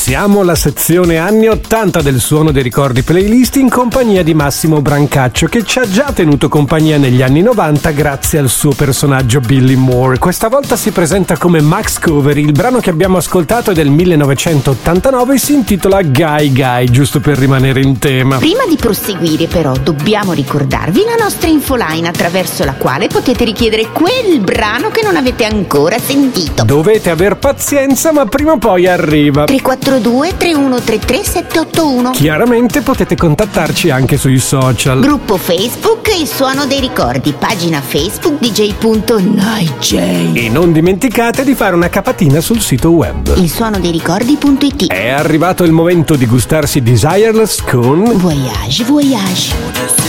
Iniziamo la sezione anni 80 del Suono dei Ricordi playlist in compagnia di Massimo Brancaccio, che ci ha già tenuto compagnia negli anni 90 grazie al suo personaggio Billy Moore. Questa volta si presenta come Max Covery. Il brano che abbiamo ascoltato è del 1989 e si intitola Guy Guy, giusto per rimanere in tema. Prima di proseguire però dobbiamo ricordarvi la nostra infoline, attraverso la quale potete richiedere quel brano che non avete ancora sentito. Dovete aver pazienza, ma prima o poi arriva. 342 3133 781. Chiaramente potete contattarci anche sui social. Gruppo Facebook Il Suono dei Ricordi, pagina Facebook dj.nightj. E non dimenticate di fare una capatina sul sito web ilsuonodericordi.it. È arrivato il momento di gustarsi Desireless con Voyage, voyage.